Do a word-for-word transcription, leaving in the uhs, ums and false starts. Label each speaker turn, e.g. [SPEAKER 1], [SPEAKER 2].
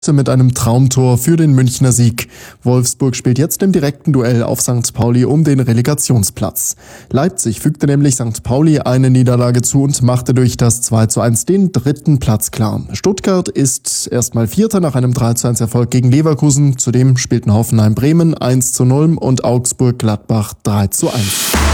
[SPEAKER 1] mit einem Traumtor für den Münchner Sieg. Wolfsburg spielt jetzt im direkten Duell auf Sankt Pauli um den Relegationsplatz. Leipzig fügte nämlich Sankt Pauli eine Niederlage zu und machte durch das zwei zu eins den dritten Platz klar. Stuttgart ist erstmal Vierter nach einem drei zu eins Erfolg gegen Leverkusen. Zudem spielten Hoffenheim Bremen eins zu null und Augsburg Gladbach drei zu eins.